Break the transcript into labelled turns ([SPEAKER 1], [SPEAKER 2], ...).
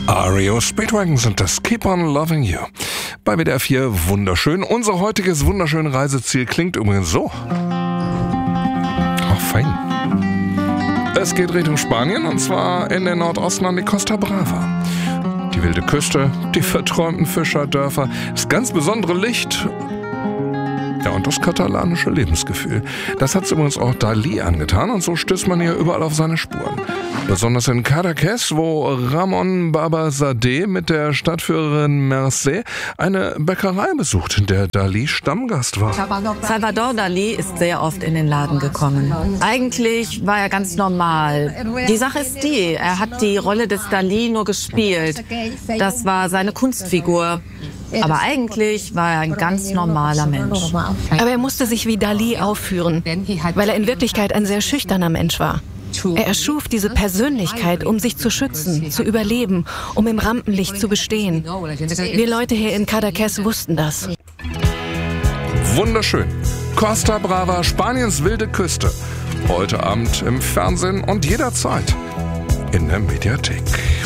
[SPEAKER 1] REO Speedwagon sind das Keep on Loving You. Bei WDR 4 wunderschön. Unser heutiges wunderschönes Reiseziel klingt übrigens so. Ach, fein. Es geht Richtung Spanien und zwar in den Nordosten an die Costa Brava. Die wilde Küste, die verträumten Fischerdörfer, das ganz besondere Licht. Ja, und das katalanische Lebensgefühl. Das hat's übrigens auch Dalí angetan und so stößt man hier überall auf seine Spuren. Besonders in Cadaqués, wo Ramon Babazadeh mit der Stadtführerin Mercè eine Bäckerei besucht, in der Dalí Stammgast war.
[SPEAKER 2] Salvador Dalí ist sehr oft in den Laden gekommen. Eigentlich war er ganz normal. Die Sache ist die, er hat die Rolle des Dalí nur gespielt. Das war seine Kunstfigur. Aber eigentlich war er ein ganz normaler Mensch.
[SPEAKER 3] Aber er musste sich wie Dalí aufführen, weil er in Wirklichkeit ein sehr schüchterner Mensch war. Er erschuf diese Persönlichkeit, um sich zu schützen, zu überleben, um im Rampenlicht zu bestehen. Wir Leute hier in Cadaqués wussten das.
[SPEAKER 1] Wunderschön. Costa Brava, Spaniens wilde Küste. Heute Abend im Fernsehen und jederzeit in der Mediathek.